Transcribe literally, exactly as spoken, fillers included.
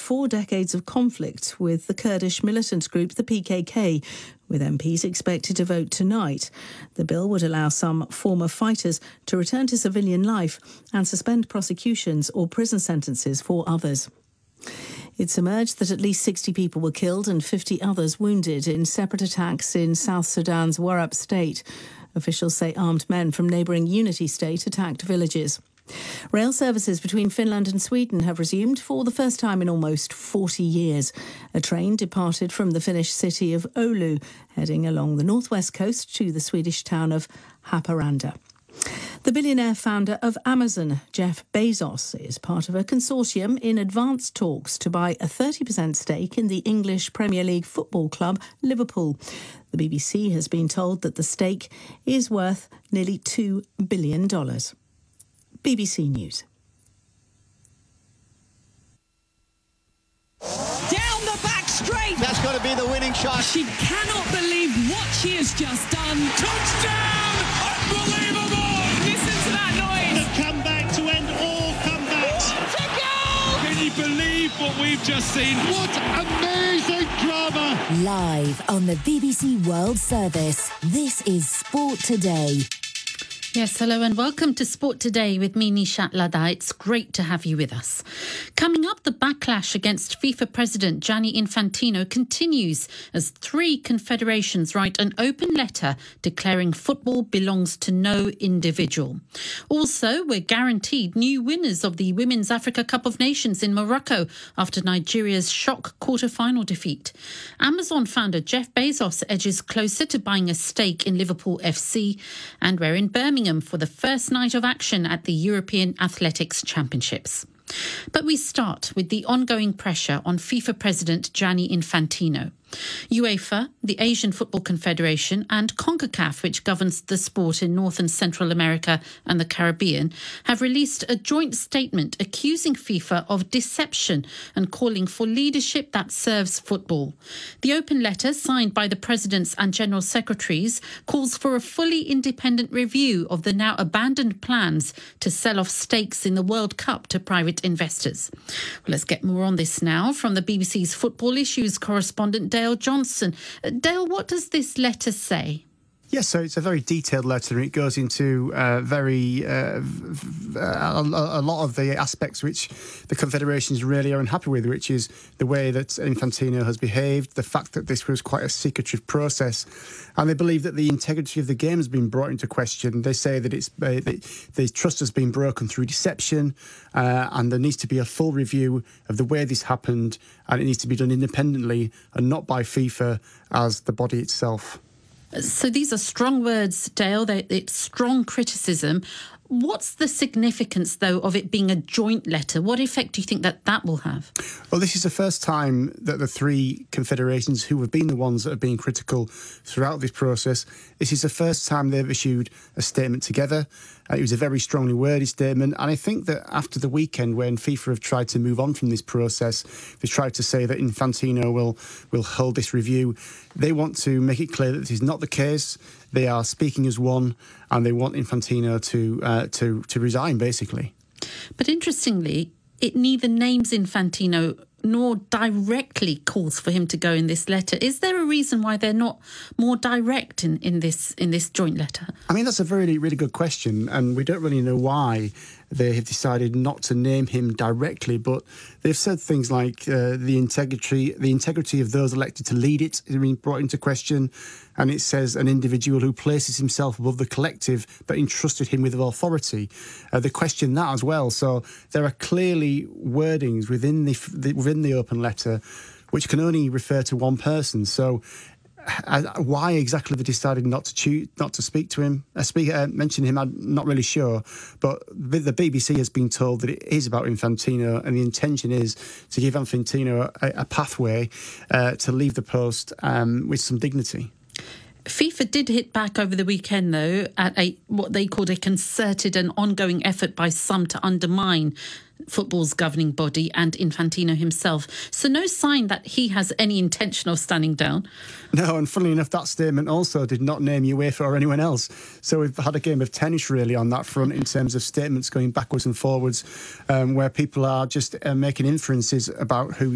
four decades of conflict with the Kurdish militant group, the P K K, with M Ps expected to vote tonight. The bill would allow some former fighters to return to civilian life and suspend prosecutions or prison sentences for others. It's emerged that at least sixty people were killed and fifty others wounded in separate attacks in South Sudan's Warrap state. Officials say armed men from neighbouring Unity state attacked villages. Rail services between Finland and Sweden have resumed for the first time in almost forty years. A train departed from the Finnish city of Oulu, heading along the northwest coast to the Swedish town of Haparanda. The billionaire founder of Amazon, Jeff Bezos, is part of a consortium in advanced talks to buy a thirty percent stake in the English Premier League football club, Liverpool. The B B C has been told that the stake is worth nearly two billion dollars. B B C News. Down the back straight. That's got to be the winning shot. She cannot believe what she has just done. Touchdown! Unbelievable! Listen to that noise. The comeback to end all comebacks. What a goal! Can you believe what we've just seen? What amazing drama! Live on the B B C World Service, this is Sport Today. Yes, hello and welcome to Sport Today with me, Nishat Ladha. It's great to have you with us. Coming up, the backlash against FIFA President Gianni Infantino continues as three confederations write an open letter declaring football belongs to no individual. Also, we're guaranteed new winners of the Women's Africa Cup of Nations in Morocco after Nigeria's shock quarter-final defeat. Amazon founder Jeff Bezos edges closer to buying a stake in Liverpool F C, and we're in Birmingham for the first night of action at the European Athletics Championships. But we start with the ongoing pressure on FIFA President Gianni Infantino. UEFA, the Asian Football Confederation, and CONCACAF, which governs the sport in North and Central America and the Caribbean, have released a joint statement accusing FIFA of deception and calling for leadership that serves football. The open letter, signed by the presidents and general secretaries, calls for a fully independent review of the now abandoned plans to sell off stakes in the World Cup to private investors. Well, let's get more on this now from the B B C's football issues correspondent Dale Johnson. Uh, Dale, what does this letter say? Yes, so it's a very detailed letter. It goes into uh, very uh, a, a lot of the aspects which the confederations really are unhappy with, which is the way that Infantino has behaved, the fact that this was quite a secretive process, and they believe that the integrity of the game has been brought into question. They say that it's uh, the, the trust has been broken through deception, uh, and there needs to be a full review of the way this happened, and it needs to be done independently and not by FIFA as the body itself. So these are strong words, Dale. They, it's strong criticism. What's the significance, though, of it being a joint letter? What effect do you think that that will have? Well, this is the first time that the three confederations, who have been the ones that have been critical throughout this process, this is the first time they've issued a statement together. Uh, it was a very strongly worded statement. And I think that after the weekend, when FIFA have tried to move on from this process, they tried to say that Infantino will, will hold this review. They want to make it clear that this is not the case. They are speaking as one, and they want Infantino to uh, to to resign, basically. But interestingly, it neither names Infantino nor directly calls for him to go in this letter. Is there a reason why they're not more direct in, in this in this joint letter? I mean, that's a very, really good question, and we don't really know why they have decided not to name him directly, but they've said things like uh, the integrity the integrity of those elected to lead it has been brought into question, and it says an individual who places himself above the collective that entrusted him with authority. Uh, they question that as well. So there are clearly wordings within the, the within the open letter which can only refer to one person. So Uh, why exactly they decided not to choose, not to speak to him, uh, speak, uh, mention him, I'm not really sure. But the B B C has been told that it is about Infantino, and the intention is to give Infantino a, a pathway uh, to leave the post um, with some dignity. FIFA did hit back over the weekend, though, at a what they called a concerted and ongoing effort by some to undermine football's governing body and Infantino himself. So no sign that he has any intention of standing down. No, and funnily enough, that statement also did not name UEFA or anyone else. So we've had a game of tennis, really, on that front in terms of statements going backwards and forwards, um, where people are just uh, making inferences about who